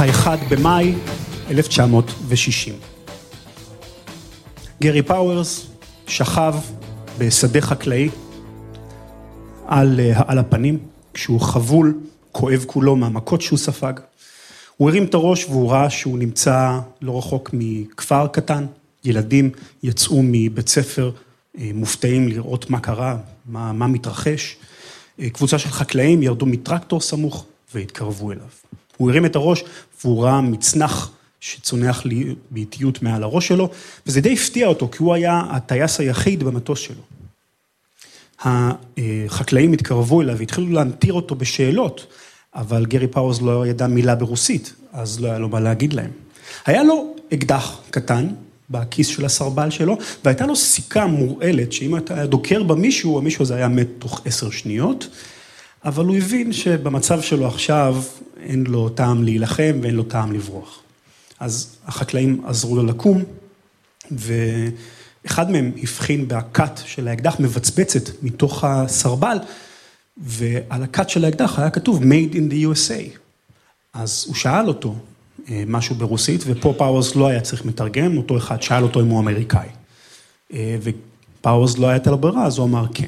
ה-1 במאי 1960. גרי פאוורס שכב בשדה חקלאי על הפנים, כשהוא חבול, כואב כולו מהמכות שהוא ספג. הוא הרים את הראש והוא ראה שהוא נמצא לא רחוק מכפר קטן. ילדים יצאו מבית ספר מופתעים לראות מה קרה, מה מתרחש. קבוצה של חקלאים ירדו מטרקטור סמוך והתקרבו אליו. הוא הרים את הראש והוא ראה מצנח שצונח באיטיות מעל הראש שלו, וזה די הפתיע אותו, כי הוא היה הטייס היחיד במטוס שלו. החקלאים התקרבו אליו והתחילו להמטיר אותו בשאלות, אבל גרי פאוורס לא ידע מילה ברוסית, אז לא היה לו מה להגיד להם. היה לו אקדח קטן בכיס של הסרבל שלו, והייתה לו סיכה מורעלת, שאם אתה דוקר במישהו, המישהו הזה היה מת תוך 10 שניות, אבל הוא הבין שבמצב שלו עכשיו אין לו טעם להילחם ואין לו טעם לברוח. אז החקלאים עזרו לו לקום, ואחד מהם הבחין בהקט של האקדח מבצבצת מתוך הסרבל, ועל הקט של האקדח היה כתוב Made in the USA. אז הוא שאל אותו משהו ברוסית, ופה פאוורס לא היה צריך מתרגם, אותו אחד שאל אותו אם הוא אמריקאי. ופאוורס לא הייתה לו ברירה, אז הוא אמר כן.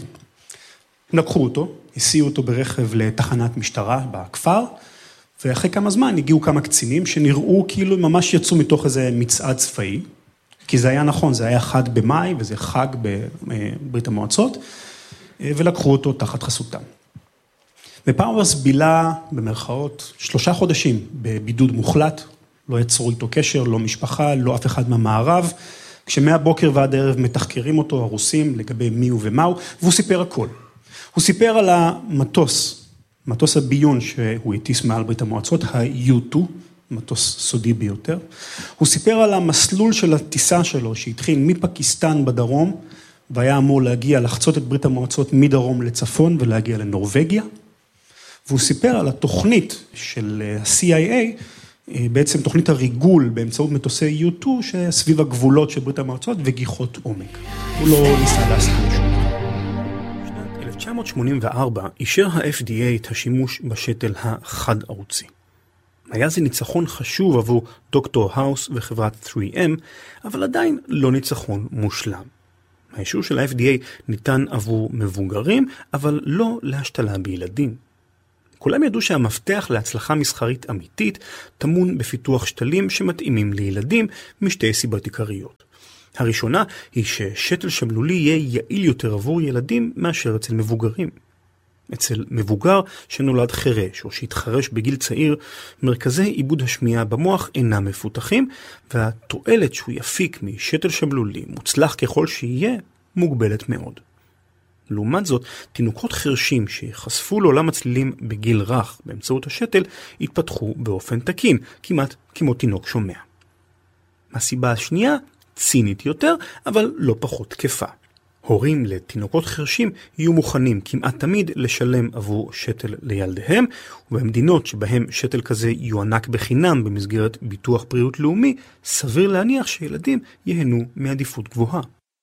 לקחו אותו, הסיעו אותו ברכב לתחנת משטרה בכפר, ואחרי כמה זמן הגיעו כמה קצינים שנראו כאילו ממש יצאו מתוך איזה מצעד צבאי, כי זה היה נכון, זה היה 1 במאי, וזה חג בברית המועצות, ולקחו אותו תחת חסותם. ופאוורס בילה במרכאות 3 חודשים בבידוד מוחלט, לא יצרו איתו קשר, לא משפחה, לא אף אחד מהמערב, כשמהבוקר ועד הערב מתחקרים אותו הרוסים לגבי מי הוא ומה הוא, והוא סיפר הכל. הוא סיפר על המטוס, מטוס הביון שהוא הטיס מעל ברית המועצות, ה-U2, מטוס סודי ביותר. הוא סיפר על המסלול של הטיסה שלו, שהתחיל מפקיסטן בדרום, והיה אמור להגיע, לחצות את ברית המועצות מדרום לצפון, ולהגיע לנורווגיה. והוא סיפר על התוכנית של ה-CIA, בעצם תוכנית הריגול באמצעות מטוסי U2, שסביב הגבולות של ברית המועצות וגיחות עומק. הוא לא ניסה להסתיר שום. בשנת 1984 אישר ה-FDA את השימוש בשתל החד-ערוצי. היה זה ניצחון חשוב עבור דוקטור האוס וחברת 3M, אבל עדיין לא ניצחון מושלם. האישור של ה-FDA ניתן עבור מבוגרים, אבל לא להשתלה בילדים. כולם ידעו שהמפתח להצלחה מסחרית אמיתית טמון בפיתוח שתלים שמתאימים לילדים משתי סיבות עיקריות. הראשונה היא ששתל שבלולי יהיה יעיל יותר עבור ילדים מאשר אצל מבוגרים. אצל מבוגר שנולד חרש או שהתחרש בגיל צעיר, מרכזי עיבוד השמיעה במוח אינם מפותחים, והתועלת שהוא יפיק משתל שבלולי, מוצלח ככל שיהיה, מוגבלת מאוד. לעומת זאת, תינוקות חרשים שחשפו לעולם הצלילים בגיל רך באמצעות השתל, התפתחו באופן תקין, כמעט כמו תינוק שומע. הסיבה השנייה, צינית יותר, אבל לא פחות תקפה. הורים לתינוקות חרשים יהיו מוכנים כמעט תמיד לשלם עבור שתל לילדיהם, ובמדינות שבהם שתל כזה יוענק בחינם במסגרת ביטוח בריאות לאומי, סביר להניח שילדים יהנו מעדיפות גבוהה.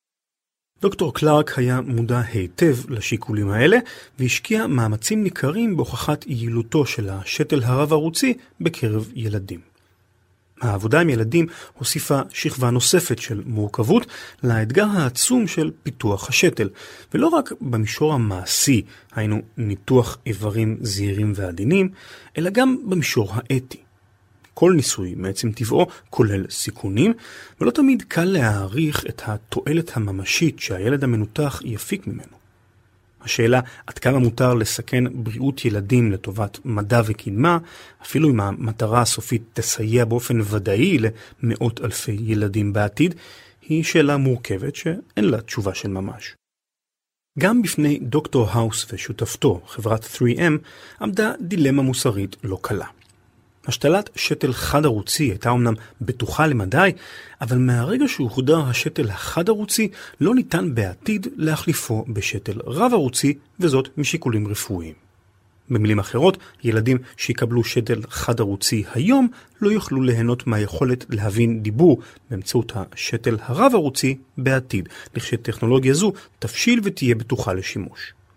דוקטור קלארק היה מודע היטב לשיקולים האלה, והשקיע מאמצים ניכרים בהוכחת יעילותו של השתל הרב-ערוצי בקרב ילדים. העבודה עם ילדים הוסיפה שכבה נוספת של מורכבות לאתגר העצום של פיתוח השתל, ולא רק במישור המעשי, היינו ניתוח איברים זהירים ועדינים, אלא גם במישור האתי. כל ניסוי מעצם טבעו כולל סיכונים, ולא תמיד קל להעריך את התועלת הממשית שהילד המנותח יפיק ממנו. השאלה עד כמה מותר לסכן בריאות ילדים לטובת מדע וקדמה, אפילו אם המטרה הסופית תסייע באופן ודאי למאות אלפי ילדים בעתיד, היא שאלה מורכבת שאין לה תשובה של ממש. גם בפני דוקטור האוס ושותפתו, חברת 3M, עמדה דילמה מוסרית לא קלה. השתלת שתל חד-ערוצי הייתה אומנם בטוחה למדי, אבל מהרגע שהוחדר השתל החד-ערוצי לא ניתן בעתיד להחליפו בשתל רב-ערוצי, וזאת משיקולים רפואיים. במילים אחרות, ילדים שיקבלו שתל חד-ערוצי היום לא יוכלו ליהנות מהיכולת להבין דיבור באמצעות השתל הרב-ערוצי בעתיד, לכשטכנולוגיה זו תפשיל ותהיה בטוחה לשימוש.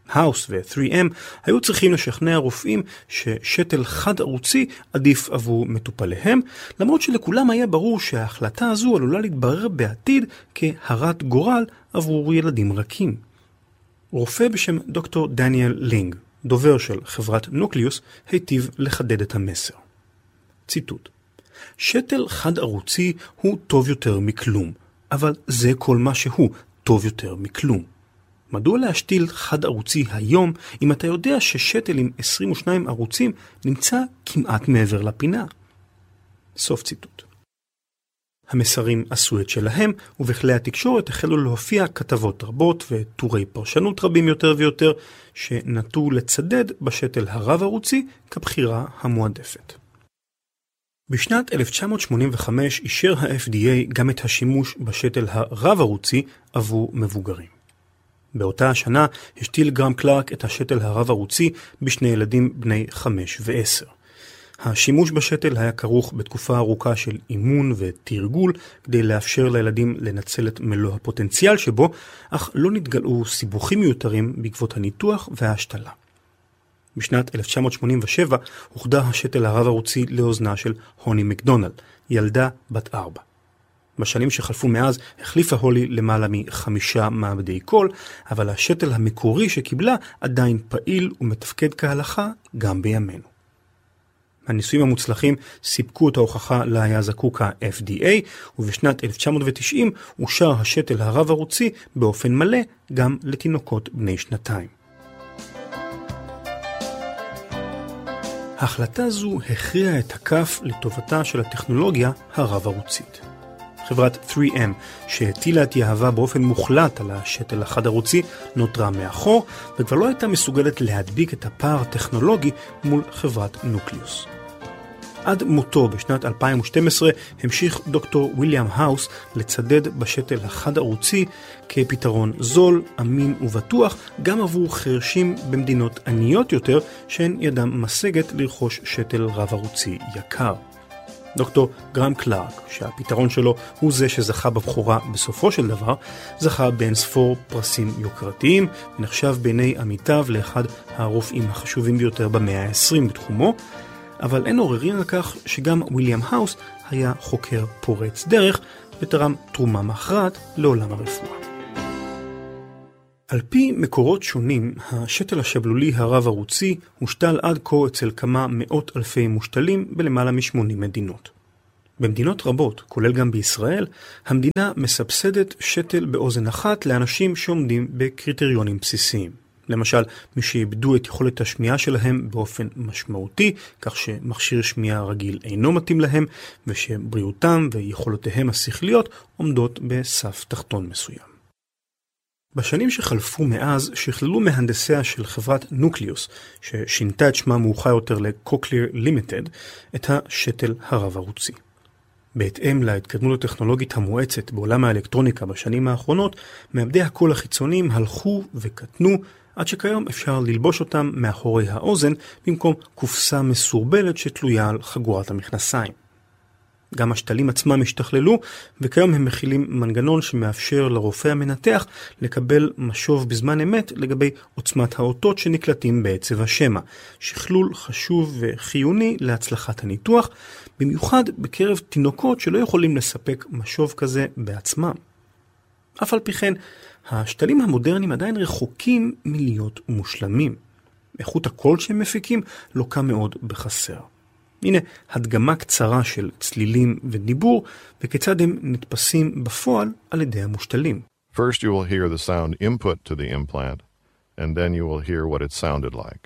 האוס ו-3M היו צריכים לשכנע רופאים ששתל חד ערוצי עדיף עבור מטופליהם, למרות שלכולם היה ברור שההחלטה הזו עלולה להתברר בעתיד כהרת גורל עבור ילדים רכים. רופא בשם דוקטור דניאל לינג, דובר של חברת נוקליוס, היטיב לחדד את המסר. ציטוט: שתל חד ערוצי הוא טוב יותר מכלום, אבל זה כל מה שהוא, טוב יותר מכלום. מדוע להשתיל חד ערוצי היום אם אתה יודע ששתל עם 22 ערוצים נמצא כמעט מעבר לפינה? סוף ציטוט. המסרים עשו את שלהם, ובכלי התקשורת החלו להופיע כתבות רבות וטורי פרשנות רבים יותר ויותר שנטו לצדד בשתל הרב ערוצי כבחירה המועדפת. בשנת 1985 אישר ה-FDA גם את השימוש בשתל הרב ערוצי עבור מבוגרים. באותה השנה השתיל גרם קלארק את השתל הרב ערוצי בשני ילדים בני 5 ו-10. השימוש בשתל היה כרוך בתקופה ארוכה של אימון ותרגול כדי לאפשר לילדים לנצל את מלוא הפוטנציאל שבו, אך לא נתגלו סיבוכים מיותרים בעקבות הניתוח וההשתלה. בשנת 1987 הוחדר השתל הרב ערוצי לאוזנה של הוני מקדונלד, ילדה בת 4. בשנים שחלפו מאז החליפה הולי למעלה מ5 מעבדי קול, אבל השתל המקורי שקיבלה עדיין פעיל ומתפקד כהלכה גם בימינו. הניסויים המוצלחים סיפקו את ההוכחה לה היה זקוק ה-FDA, ובשנת 1990 אושר השתל הרב ערוצי באופן מלא גם לתינוקות בני 2. ההחלטה זו הכריעה את הכף לטובתה של הטכנולוגיה הרב ערוצית. חברת 3M, שהטילה את יהבה באופן מוחלט על השתל החד ערוצי, נותרה מאחור, וכבר לא הייתה מסוגלת להדביק את הפער הטכנולוגי מול חברת נוקליוס. עד מותו בשנת 2012 המשיך דוקטור ויליאם האוס לצדד בשתל החד ערוצי כפתרון זול, אמין ובטוח גם עבור חרשים במדינות עניות יותר שהן ידם משגת לרכוש שתל רב ערוצי יקר. דוקטור גרם קלארק, שהפתרון שלו הוא זה שזכה בבחורה בסופו של דבר, זכה בין ספור פרסים יוקרתיים ונחשב בעיני עמיתיו לאחד הרופאים החשובים ביותר במאה ה-20 בתחומו, אבל אין עוררין על כך שגם ויליאם האוס היה חוקר פורץ דרך ותרם תרומה מכרעת לעולם הרפואה. על פי מקורות שונים, השתל השבלולי הרב ערוצי הושתל עד כה אצל כמה מאות אלפי מושתלים בלמעלה מ80 מדינות. במדינות רבות, כולל גם בישראל, המדינה מסבסדת שתל באוזן אחת לאנשים שעומדים בקריטריונים בסיסיים. למשל, מי שאיבדו את יכולת השמיעה שלהם באופן משמעותי, כך שמכשיר שמיעה רגיל אינו מתאים להם, ושבריאותם ויכולותיהם השכליות עומדות בסף תחתון מסוים. בשנים שחלפו מאז שכללו מהנדסיה של חברת נוקליוס, ששינתה את שמה מאוחר יותר לקוקליר לימיטד, את השתל הרב ערוצי. בהתאם להתקדמות הטכנולוגית המואצת בעולם האלקטרוניקה בשנים האחרונות, מעבדי הקול החיצוניים הלכו וקטנו, עד שכיום אפשר ללבוש אותם מאחורי האוזן במקום קופסה מסורבלת שתלויה על חגורת המכנסיים. גם השתלים עצמם השתכללו, וכיום הם מכילים מנגנון שמאפשר לרופא המנתח לקבל משוב בזמן אמת לגבי עוצמת האותות שנקלטים בעצב השמע, שכלול חשוב וחיוני להצלחת הניתוח, במיוחד בקרב תינוקות שלא יכולים לספק משוב כזה בעצמם. אף על פי כן, השתלים המודרניים עדיין רחוקים מלהיות מושלמים. איכות הקול שהם מפיקים לוקה מאוד בחסר. הנה הדגמה קצרה של צלילים ודיבור, וכיצד הם נתפסים בפועל על ידי המושתלים. First you will hear the sound input to the implant, and then you will hear what it sounded like.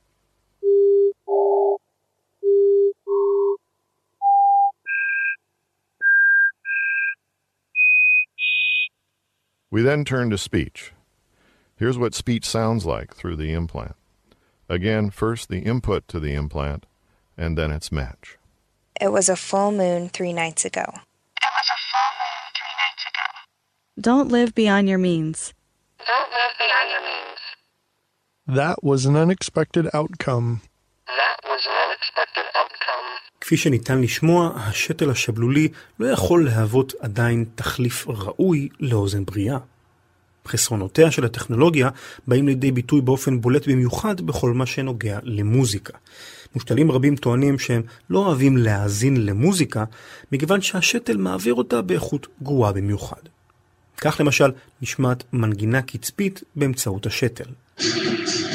We then turn to speech. Here's what speech sounds like through the implant. Again, first the input to the implant, and then its match. It was a full moon 3 nights ago. It was a full moon 3 nights ago. Don't live beyond your means. Don't live beyond your means. That was an unexpected outcome. That was an unexpected outcome. כפי שניתן לשמוע, השתל השבלולי לא יכול להוות עדיין תחליף ראוי לאוזן בריאה. חסרונותיה של הטכנולוגיה באים לידי ביטוי באופן בולט במיוחד בכל מה שנוגע למוזיקה. מושתלים רבים טוענים שהם לא אוהבים להאזין למוזיקה, מכיוון שהשתל מעביר אותה באיכות גרועה במיוחד. כך למשל נשמעת מנגינה קצפית באמצעות השתל.